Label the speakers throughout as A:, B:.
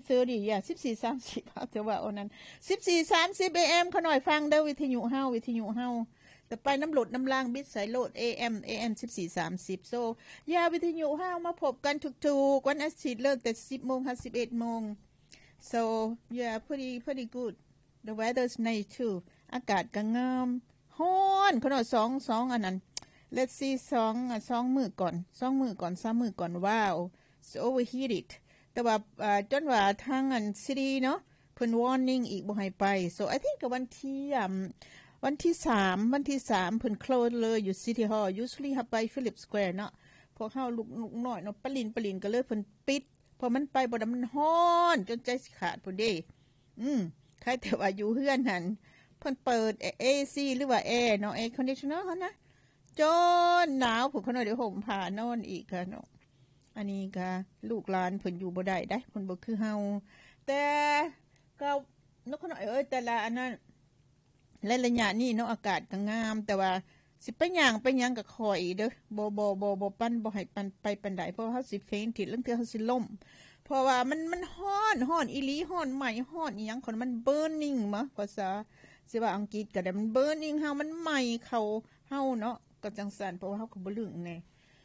A: 14:30 yeah 14:30เอาแต่ว่าอันนั้น 14:30 AM ขน่อยฟังเด้อวิทยุเฮาแต่ไปน้ำหลดน้ำล่างบิดสายโหลด AM 14:30 so yeah วิทยุเฮามาพบกันทุกๆวันอาทิตย์เลิกแต่ 10:00 น 11:00 น so yeah pretty good the weather's nice too อากาศก็งามฮ้อนขน่อย2อันนั้น let's see 2มื้อก่อน3มื้อก่อนว้าว so overheated แต่ว่าจนว่าทางอัน city เนาะเพิ่น warning อีกบ่ให้ไป so I think วันที่3เพิ่น close เลยอยู่ City Hall usually ฮับไป Philip Square เนาะพวกเฮาลูกน้อยเนาะปลินก็เลยเพิ่นปิดเพราะมันไปบ่ได้มันร้อนจนใจสิขาดพุ่นเด้ใครแต่ว่าอยู่เฮือนหั่นเพิ่นเปิด AC หรือว่าแอร์เนาะ air conditioner เฮานะจนหนาวพุ่นเขาน้อยเดี๋ยวห่มผ้านอนอีกค่ะเนาะอันนี้ก็ลูกหลานเพิ่นอยู่บ่ได้เพิ่นบ่คือเฮาแต่ก็นกเขาน้อยแต่ละอันนั้นและระยะนี้เนาะอากาศก็งามแต่ว่าสิไปย่างไปหยังก็ค่อยเด้อบ่ปั่นบ่ให้ปั่นไปปานใดเพราะเฮาสิเฟนติดลางเทื่อเฮาสิล้มเพราะว่ามันร้อนอีหลีร้อนไหม้ร้อนอีหยังคนมัน burning มาภาษาสิว่าอังกฤษก็ได้มัน burning เฮามันไหม้เข้าเฮาเนาะก็จังซั่นเพราะว่าเฮาก็บ่ลึงแน่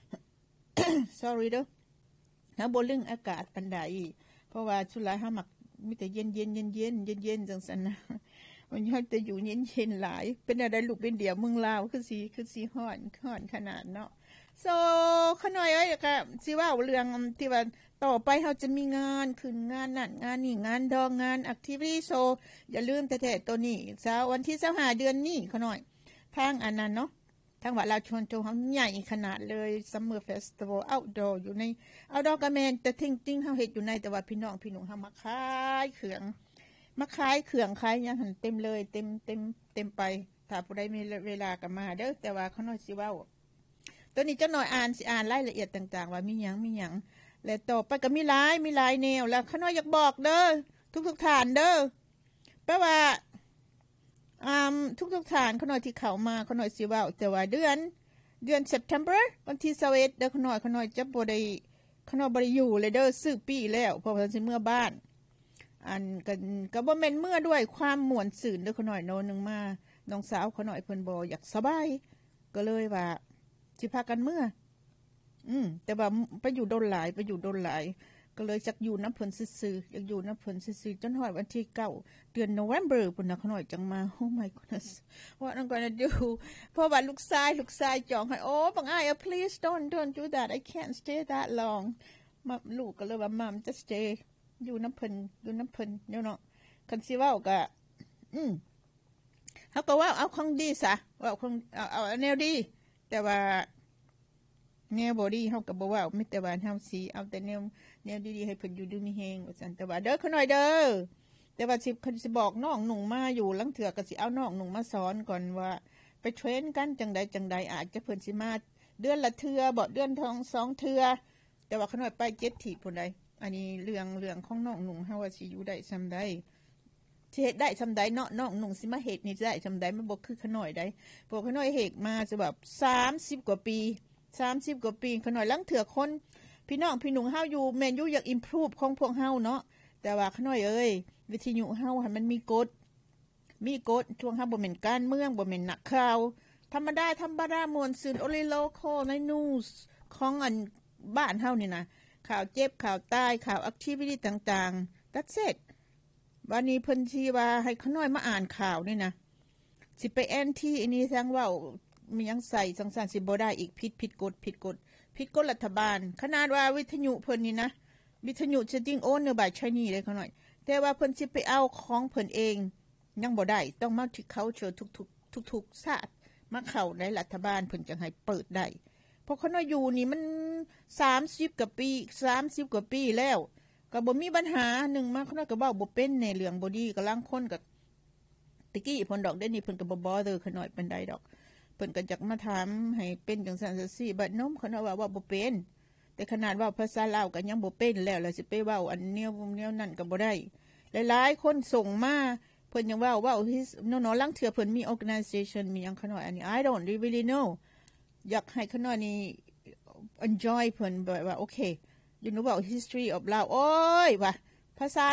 A: sorry เด้อเฮาบ่ลึงอากาศปานใดเพราะว่าสุดท้ายเฮามักมีแต่เย็นจังซั่นนะมันยอดจะอยู่เย็นๆหลายเป็นอะไรลูกเป็นเดี่ยวเมืองลาวคือสิฮ้อนขนาดเนาะ so ขน้อยก็สิว่าเรื่องที่ว่าต่อไปเฮาจะมีงานขึ้นงานนั่นงานนี่งานดองงาน activity so อย่าลืมแท้ๆตัวนี้วันที่25เดือนนี้ขน้อยทางอันนั้นเนาะทางว่าเราชวนโจเฮาใหญ่ขนาดเลย Summer Festival outdoor อยู่ใน outdoor ก็แม่นแต่จริงๆเฮาเฮ็ดอยู่ในแต่ว่าพี่น้องเฮามาขายเครื่องขายหยังหั่นเต็มเลยเต็มไปถ้าผู้ใดมีเวลาก็มาเด้อแต่ว่าเขาน้อยสิเว้าตัวนี้จักหน่อยสิอ่านรายละเอียดต่างๆว่ามีหยังและต่อไปก็มีหลายแนวแล้วเขาน้อยอยากบอกเด้อทุกๆฐานเด้อแปลว่าทุกฐานเขาน้อยที่เข้ามาเขาน้อยสิเว้าแต่ว่าเดือน September วันที่21เด้อเขาน้อยจะบ่ได้เขาน้อยบ่ได้อยู่เลยเด้อซื้อปีแล้วเพราะว่าสิเมื่อบ้านอันก็บ่แม่นเมื่อด้วยความม่วนซื่นเด้อเขาน้อยโนนึงมาน้องสาวเขาน้อยเพิ่นบ่อยากสบายก็เลยว่าสิพากันเมื่อแต่ว่าไปอยู่โดนหลายก็เลยจักอยู่น้ำเพิ่นซื่อๆอยากอยู่น้ำเพิ่นซื่อๆจนฮอดวันที่9เดือน November พุ่นน่ะเขาน้อยจังมา Oh my goodness what I'm going to do เพราะว่าลูกชายจองให้โอ้บังอ้าย please don't do that I can't stay that long มาลูกก็เลยว่า Mom just stay อยู่น้ำเพิ่นเนาะคันสิเว้าก็เฮาก็ว่าเอาของดีซะว่าของเอาแนวดีแต่ว่าแนวบ่ดีเฮาก็บ่ว่ามีแต่ว่าเฮาสิเอาแต่แนวดีๆให้เพิ่นอยู่ดีมีแฮงว่าซั่นแต่ว่าเด้อเขาน้อยเด้อแต่ว่าสิบอกน้องหนุ่งมาอยู่ลังเถื่อก็สิเอาน้องหนุ่งมาสอนก่อนว่าไปเทรนกันจังใดอาจจะเพิ่นสิมาเดือนละเทื่อบ่เดือนทอง2เทื่อแต่ว่าเขาน้อยไป7ทีพุ่นใดอันนี้เรื่องของน้องหนุ่งเฮาว่าสิอยู่ได้ซำใดสิเฮ็ดได้ซำใดเนาะน้องหนุ่งสิมาเฮ็ดนี่ได้ซำใดมันบ่คือขน้อยใดพวกขน้อยเฮ็ดมาสิแบบ30กว่าปีขน้อยลังเถื่อคนพี่น้องพี่หนุ่งเฮาอยู่แม่นอยู่อยาก improve ของพวกเฮาเนาะแต่ว่าขน้อยวิทยุเฮาหั่นมันมีกฎช่วงเฮาบ่แม่นการเมืองบ่แม่นนักข่าวธรรมดาม่วนซื่น only local ใน news ของอันบ้านเฮานี่นะข่าวเจ็บข่าวตายข่าว activity ต่างๆ that's it วันนี้เพิ่นสิว่าให้ขน้อยมาอ่านข่าวนี่นะสิไปแอนตี้อันนี้ทั้งเว้ามีหยังใส่สังสารสิบ่ได้อีกผิดกฎรัฐบาลขนาดว่าวิทยุเพิ่นนี่นะวิทยุจะจริงโอนเนบายไชนีเลยเขาหน่อยแต่ว่าเพิ่นสิไปเอาของเพิ่นเองยังบ่ได้ต้องมาที่เขาเชิญทุกชาติมาเข้าในรัฐบาลเพิ่นจังให้เปิดได้เพราะเขาน้อยอยู่นี่มัน30กว่าปีแล้วก็บ่มีปัญหานึงมาเขาน้อยก็เว้าบ่เป็นในเรื่องบ่ดีกำลังคนก็ตะกี้เพิ่นดอกเดี๋ยวนี้เพิ่นก็บ่บอเด้อเขาน้อยปานใดดอกเพิ่นก็จักมาถามให้เป็นจังซั่นจังซี่บัดน้มเขาน้อยว่าบ่เป็นแต่ขนาดว่าภาษาลาวก็ยังบ่เป็นแล้วสิไปเว้าอันแนวนั่นก็บ่ได้หลายๆคนส่งมาเพิ่นยังเว้าน้องๆลังเทื่อเพิ่นมี organization มีหยังเขาน้อยอันนี้ I don't really know อยากให้เขาน้อยนี่ enjoy เพิ่นแบบว่าโอเค you know about history of Lao โอ้ยว่าภาษา